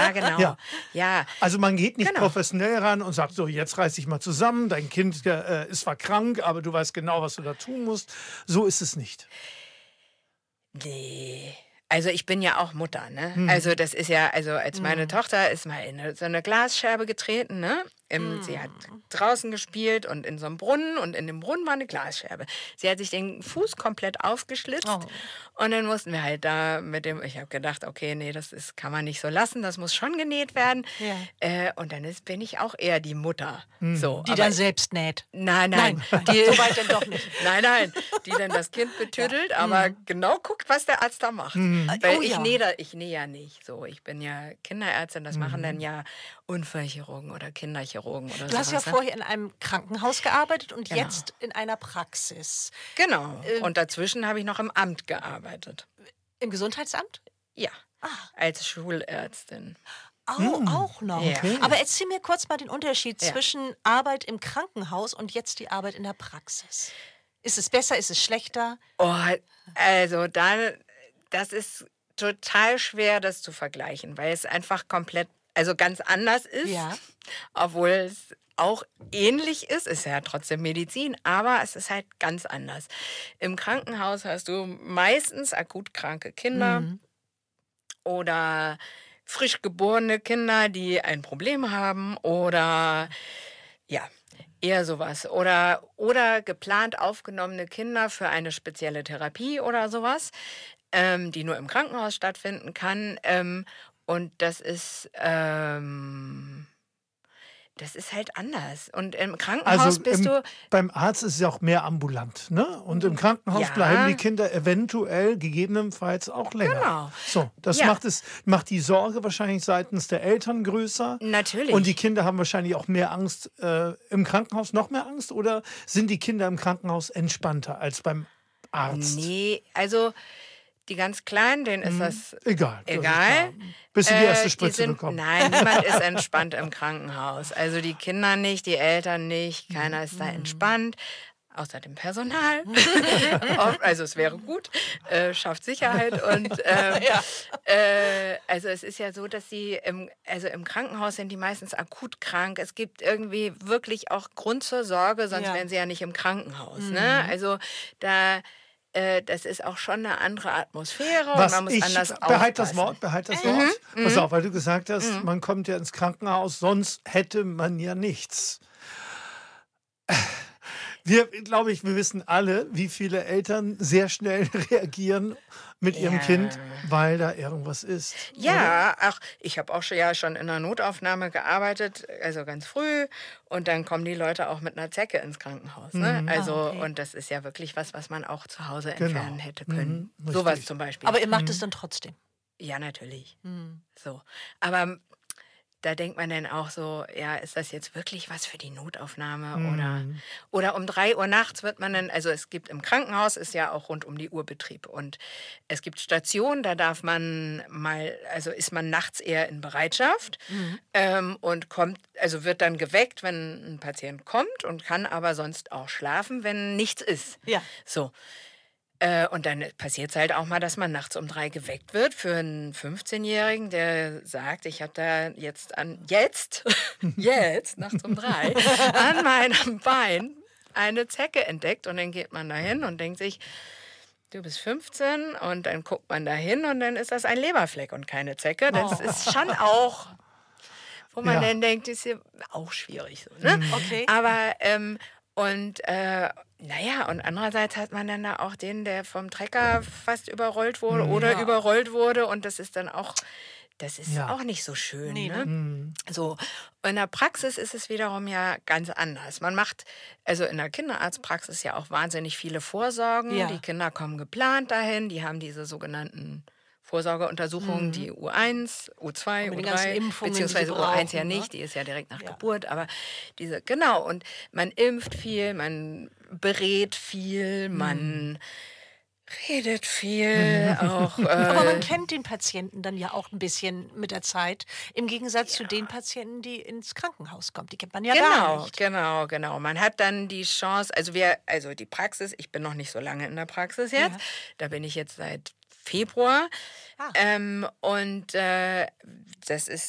Ja, genau. Ja. Ja, Also man geht nicht Genau. professionell ran und sagt so, jetzt reiß dich mal zusammen, dein Kind ist zwar krank, aber du weißt genau, was du da tun musst. So ist es nicht. nee. Also ich bin ja auch Mutter, ne? Mhm. Also das ist ja, also als meine Tochter ist mal in so eine Glasscherbe getreten, ne? Sie hat draußen gespielt und in so einem Brunnen und in dem Brunnen war eine Glasscherbe. Sie hat sich den Fuß komplett aufgeschlitzt und dann mussten wir halt da mit dem, ich habe gedacht, okay, nee, kann man nicht so lassen, das muss schon genäht werden. Ja. Und dann bin ich auch eher die Mutter. So, Die aber dann selbst näht. Nein, So weit denn doch nicht. Nein, die dann das Kind betüdelt, aber genau guckt, was der Arzt da macht. Weil Oh ja. ich nähe ja nicht so. Ich bin ja Kinderärztin, das machen dann ja Unfallchirurgen oder Kinderchirurgen oder Du hast ja sowas. Ne? vorher in einem Krankenhaus gearbeitet und Genau. jetzt in einer Praxis. Genau. Und dazwischen habe ich noch im Amt gearbeitet. Im Gesundheitsamt? Ja, als Schulärztin. Oh, auch noch. Ja. Okay. Aber erzähl mir kurz mal den Unterschied Ja. zwischen Arbeit im Krankenhaus und jetzt die Arbeit in der Praxis. Ist es besser, ist es schlechter? Oh, also das ist total schwer, das zu vergleichen, weil es einfach komplett, also ganz anders ist, Ja. obwohl es auch ähnlich ist ja trotzdem Medizin, aber es ist halt ganz anders. Im Krankenhaus hast du meistens akut kranke Kinder oder frisch geborene Kinder, die ein Problem haben oder ja, eher sowas. Oder geplant aufgenommene Kinder für eine spezielle Therapie oder sowas, die nur im Krankenhaus stattfinden kann. Und das ist halt anders. Und im Krankenhaus Also bist du. beim Arzt ist es ja auch mehr ambulant, ne? Und im Krankenhaus Ja. bleiben die Kinder eventuell gegebenenfalls auch länger. Genau. So, das Ja. macht die Sorge wahrscheinlich seitens der Eltern größer. Natürlich. Und die Kinder haben wahrscheinlich auch mehr Angst. Im Krankenhaus noch mehr Angst? Oder sind die Kinder im Krankenhaus entspannter als beim Arzt? Nee, also die ganz Kleinen, denen ist das Egal. das ist egal. klar. Bis sie die erste Die Spritze bekommen. Nein, niemand ist entspannt im Krankenhaus. Also die Kinder nicht, die Eltern nicht, keiner ist da entspannt. Außer dem Personal. Also es wäre gut, schafft Sicherheit. Und also es ist ja so, dass im Krankenhaus sind die meistens akut krank. Es gibt irgendwie wirklich auch Grund zur Sorge, sonst Ja. wären sie ja nicht im Krankenhaus. Ne? Also das ist auch schon eine andere Atmosphäre und man muss anders behalt das aufpassen. Wort. Pass auf, weil du gesagt hast, man kommt ja ins Krankenhaus, sonst hätte man ja nichts. Wir wissen alle, wie viele Eltern sehr schnell reagieren mit ihrem Ja. Kind, weil da irgendwas ist. Ja, ich habe auch schon in einer Notaufnahme gearbeitet, also ganz früh. Und dann kommen die Leute auch mit einer Zecke ins Krankenhaus. Ne? Also, okay. und das ist ja wirklich was man auch zu Hause Genau. entfernen hätte können. Richtig. Sowas zum Beispiel. Aber ihr macht es dann trotzdem. Ja, natürlich. So. Aber da denkt man dann auch so, ja, ist das jetzt wirklich was für die Notaufnahme? Oder um 3 Uhr nachts wird man dann, also es gibt im Krankenhaus, ist ja auch rund um die Uhr Betrieb. Und es gibt Stationen, da ist man nachts eher in Bereitschaft und wird dann geweckt, wenn ein Patient kommt und kann aber sonst auch schlafen, wenn nichts ist. Ja. So. Und dann passiert es halt auch mal, dass man nachts um 3 geweckt wird für einen 15-Jährigen, der sagt, ich habe da jetzt nachts um 3 an meinem Bein eine Zecke entdeckt. Und dann geht man da hin und denkt sich, du bist 15 und dann guckt man da hin und dann ist das ein Leberfleck und keine Zecke. Das ist schon auch, wo man dann denkt, ist hier auch schwierig. So, ne? Okay. Aber und andererseits hat man dann da auch den, der vom Trecker fast überrollt wurde oder überrollt wurde. Und das ist dann auch, auch nicht so schön. Nee, ne? So. In der Praxis ist es wiederum ja ganz anders. Man macht, also in der Kinderarztpraxis ja auch wahnsinnig viele Vorsorgen. Ja. Die Kinder kommen geplant dahin, die haben diese sogenannten Vorsorgeuntersuchungen, die U1, U2, mit den ganzen U3, Impfungen, die sie beziehungsweise U1 ja brauchen, nicht, ne? die ist ja direkt nach Geburt, aber genau, und man impft viel, man berät viel, man redet viel, auch. Aber man kennt den Patienten dann ja auch ein bisschen mit der Zeit, im Gegensatz zu den Patienten, die ins Krankenhaus kommen. Die kennt man ja gar nicht. Genau. Man hat dann die Chance, also die Praxis, ich bin noch nicht so lange in der Praxis jetzt, da bin ich jetzt seit Februar. Das ist